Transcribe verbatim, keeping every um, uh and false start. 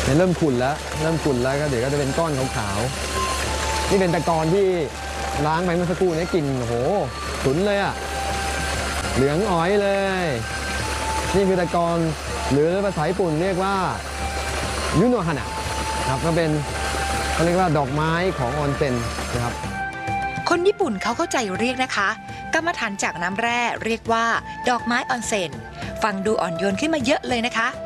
เนี่ยเริ่มขุ่นแล้วเริ่มขุ่นแล้วก็เดี๋ยวก็จะเป็นก้อนขาวๆนี่เป็นตะกอนที่ล้างไปเมื่อสักครู่นี้กลิ่นโอ้โหฉุนเลยอะเหลืองอ๋อยเลยนี่คือตะกอนหรือภาษาญี่ปุ่นเรียกว่ายุโนฮานะครับก็เป็นเขาเรียกว่าดอกไม้ของออนเซ็นนะครับคนญี่ปุ่นเขาเข้าใจเรียกนะคะกรรมฐานจากน้ำแร่เรียกว่าดอกไม้ออนเซ็นฟังดูอ่อนโยนขึ้นมาเยอะเลยนะคะ